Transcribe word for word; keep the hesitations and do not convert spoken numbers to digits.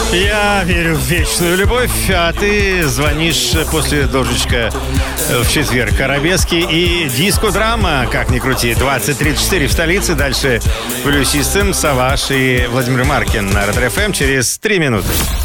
Я верю в вечную любовь, а ты звонишь после дождичка в четверг. Арабески и диско-драма, как ни крути. двадцать тридцать четыре в столице. Дальше Плюс Систем, Саваш и Владимир Маркин на Ретро-ФМ через три минуты.